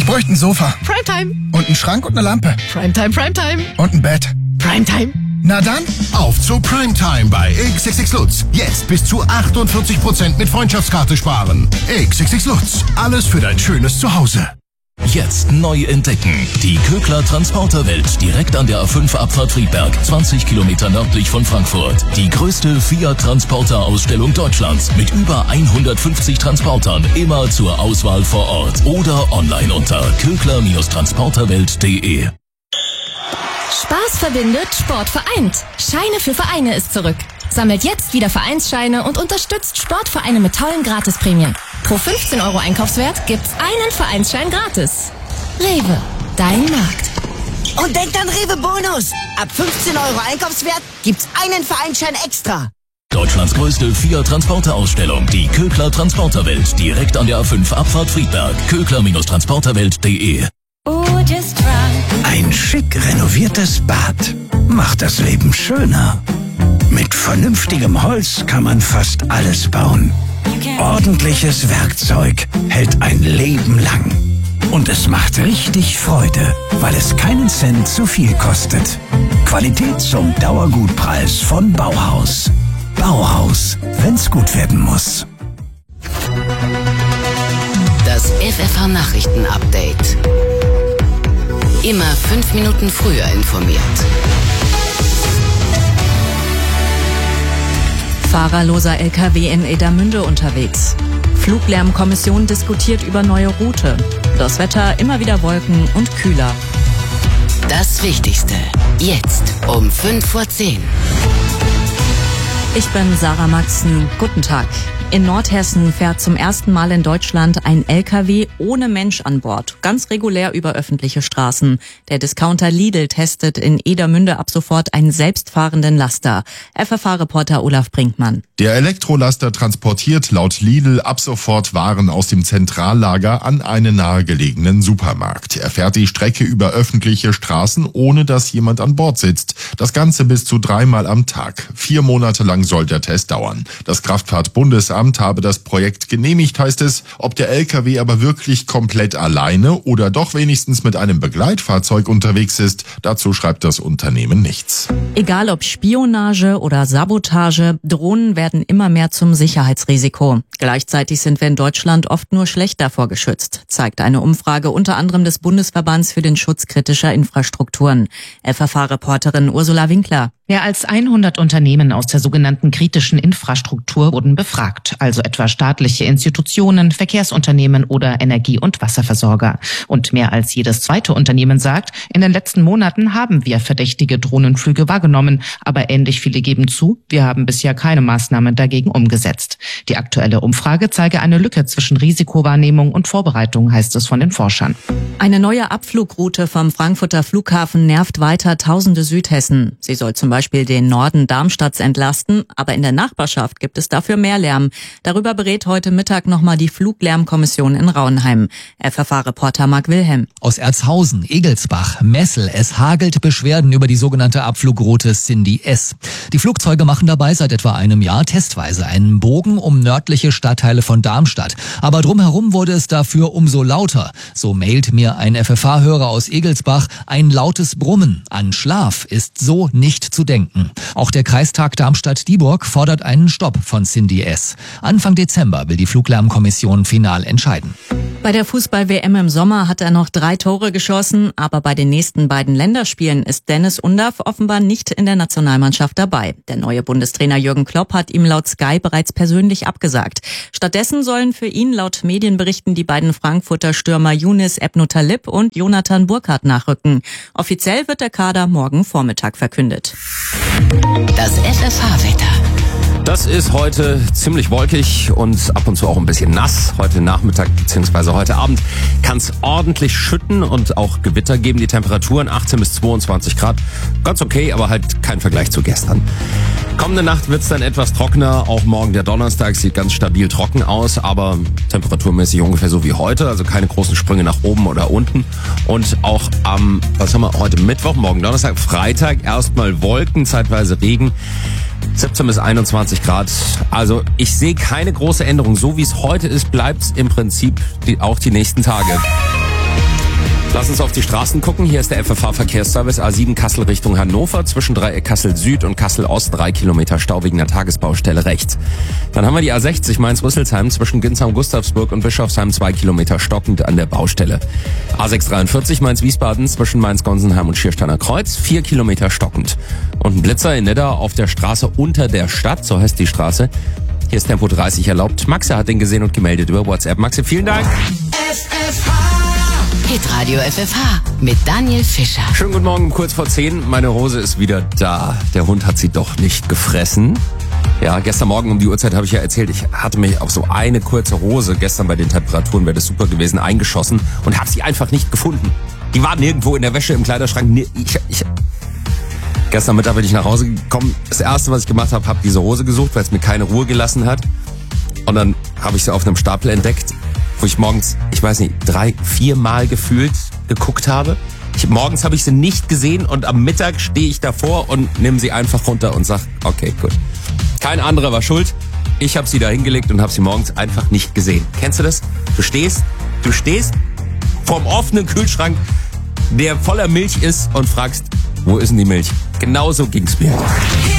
bräuchte ein Sofa. Primetime. Und einen Schrank und eine Lampe. Primetime, Primetime. Und ein Bett. Primetime. Na dann, auf zu Primetime bei XXX Lutz. Jetzt bis zu 48% mit Freundschaftskarte sparen. XXX Lutz. Alles für dein schönes Zuhause. Jetzt neu entdecken. Die Kögler Transporterwelt direkt an der A5 Abfahrt Friedberg, 20 Kilometer nördlich von Frankfurt. Die größte Fiat-Transporter-Ausstellung Deutschlands mit über 150 Transportern, immer zur Auswahl vor Ort oder online unter kögler-transporterwelt.de. Spaß verbindet, Sport vereint. Scheine für Vereine ist zurück. Sammelt jetzt wieder Vereinsscheine und unterstützt Sportvereine mit tollen Gratisprämien. Pro 15 € Einkaufswert gibt's einen Vereinsschein gratis. Rewe, dein Markt. Und denkt an Rewe Bonus. Ab 15 € Einkaufswert gibt's einen Vereinsschein extra. Deutschlands größte Fiat-Transporter-Ausstellung, die Kögler Transporterwelt, direkt an der A5 Abfahrt Friedberg, kögler-transporterwelt.de. Ein schick renoviertes Bad macht das Leben schöner. Mit vernünftigem Holz kann man fast alles bauen. Ordentliches Werkzeug hält ein Leben lang. Und es macht richtig Freude, weil es keinen Cent zu viel kostet. Qualität zum Dauergutpreis von Bauhaus. Bauhaus, wenn's gut werden muss. Das FFH-Nachrichten-Update. Immer 5 Minuten früher informiert. Fahrerloser LKW in Edermünde unterwegs. Fluglärmkommission diskutiert über neue Route. Das Wetter immer wieder Wolken und kühler. Das Wichtigste. Jetzt um 5:10 Uhr. Ich bin Sarah Maxen. Guten Tag. In Nordhessen fährt zum ersten Mal in Deutschland ein LKW ohne Mensch an Bord. Ganz regulär über öffentliche Straßen. Der Discounter Lidl testet in Edermünde ab sofort einen selbstfahrenden Laster. FFH-Reporter Olaf Brinkmann. Der Elektrolaster transportiert laut Lidl ab sofort Waren aus dem Zentrallager an einen nahegelegenen Supermarkt. Er fährt die Strecke über öffentliche Straßen, ohne dass jemand an Bord sitzt. Das Ganze bis zu 3-mal am Tag. 4 Monate lang soll der Test dauern. Das Kraftfahrtbundesamt habe das Projekt genehmigt, heißt es. Ob der LKW aber wirklich komplett alleine oder doch wenigstens mit einem Begleitfahrzeug unterwegs ist, dazu schreibt das Unternehmen nichts. Egal ob Spionage oder Sabotage, Drohnen werden immer mehr zum Sicherheitsrisiko. Gleichzeitig sind wir in Deutschland oft nur schlecht davor geschützt, zeigt eine Umfrage unter anderem des Bundesverbands für den Schutz kritischer Infrastrukturen. FFH-Reporterin Ursula Winkler. Mehr als 100 Unternehmen aus der sogenannten kritischen Infrastruktur wurden befragt, also etwa staatliche Institutionen, Verkehrsunternehmen oder Energie- und Wasserversorger. Und mehr als jedes zweite Unternehmen sagt, in den letzten Monaten haben wir verdächtige Drohnenflüge wahrgenommen, aber ähnlich viele geben zu, wir haben bisher keine Maßnahmen dagegen umgesetzt. Die aktuelle Umfrage zeige eine Lücke zwischen Risikowahrnehmung und Vorbereitung, heißt es von den Forschern. Eine neue Abflugroute vom Frankfurter Flughafen nervt weiter Tausende Südhessen. Sie soll zum Beispiel den Norden Darmstadts entlasten, aber in der Nachbarschaft gibt es dafür mehr Lärm. Darüber berät heute Mittag nochmal die Fluglärmkommission in Rauenheim. FFH-Reporter Marc Wilhelm. Aus Erzhausen, Egelsbach, Messel, es hagelt Beschwerden über die sogenannte Abflugroute Cindy S. Die Flugzeuge machen dabei seit etwa einem Jahr testweise einen Bogen um nördliche Stadtteile von Darmstadt. Aber drumherum wurde es dafür umso lauter. So mailt mir ein FFH-Hörer aus Egelsbach, ein lautes Brummen. An Schlaf ist so nicht zu denken. Auch der Kreistag Darmstadt-Dieburg fordert einen Stopp von Cindy S. Anfang Dezember will die Fluglärmkommission final entscheiden. Bei der Fußball-WM im Sommer hat er noch 3 Tore geschossen, aber bei den nächsten beiden Länderspielen ist Dennis Undaff offenbar nicht in der Nationalmannschaft dabei. Der neue Bundestrainer Jürgen Klopp hat ihm laut Sky bereits persönlich abgesagt. Stattdessen sollen für ihn laut Medienberichten die beiden Frankfurter Stürmer Younis Ebnou-Talib und Jonathan Burkardt nachrücken. Offiziell wird der Kader morgen Vormittag verkündet. Das FFH-Wetter. Das ist heute ziemlich wolkig und ab und zu auch ein bisschen nass. Heute Nachmittag bzw. heute Abend kann es ordentlich schütten und auch Gewitter geben. Die Temperaturen 18 bis 22 Grad. Ganz okay, aber halt kein Vergleich zu gestern. Kommende Nacht wird es dann etwas trockener. Auch morgen der Donnerstag sieht ganz stabil trocken aus, aber temperaturmäßig ungefähr so wie heute. Also keine großen Sprünge nach oben oder unten. Und auch am, was haben wir heute, Mittwoch, morgen Donnerstag, Freitag erstmal Wolken, zeitweise Regen. 17 bis 21 Grad. Also ich sehe keine große Änderung. So wie es heute ist, bleibt es im Prinzip auch die nächsten Tage. Lass uns auf die Straßen gucken. Hier ist der FFH-Verkehrsservice A7 Kassel Richtung Hannover. Zwischen Dreieck Kassel Süd und Kassel Ost 3 Kilometer Stau wegen der Tagesbaustelle rechts. Dann haben wir die A60 Mainz-Rüsselsheim zwischen Ginsheim-Gustavsburg und Bischofsheim 2 Kilometer stockend an der Baustelle. A643 Mainz-Wiesbaden zwischen Mainz-Gonsenheim und Schiersteiner Kreuz 4 Kilometer stockend. Und ein Blitzer in Nidda auf der Straße unter der Stadt, so heißt die Straße. Hier ist Tempo 30 erlaubt. Maxe hat den gesehen und gemeldet über WhatsApp. Maxe, vielen Dank. Hitradio FFH mit Daniel Fischer. Schönen guten Morgen, kurz vor 10. Meine Hose ist wieder da. Der Hund hat sie doch nicht gefressen. Ja, gestern Morgen um die Uhrzeit habe ich ja erzählt, ich hatte mich auf so eine kurze Hose, gestern bei den Temperaturen wäre das super gewesen, eingeschossen und habe sie einfach nicht gefunden. Die war nirgendwo in der Wäsche, im Kleiderschrank. Gestern Mittag bin ich nach Hause gekommen. Das erste, was ich gemacht habe, habe diese Hose gesucht, weil es mir keine Ruhe gelassen hat. Und dann habe ich sie auf einem Stapel entdeckt, wo ich morgens, 3-4 Mal gefühlt geguckt habe. Morgens habe ich sie nicht gesehen und am Mittag stehe ich davor und nehme sie einfach runter und sage, okay, gut. Kein anderer war schuld. Ich habe sie da hingelegt und habe sie morgens einfach nicht gesehen. Kennst du das? Du stehst vorm offenen Kühlschrank, der voller Milch ist und fragst, wo ist denn die Milch? Genauso ging's mir.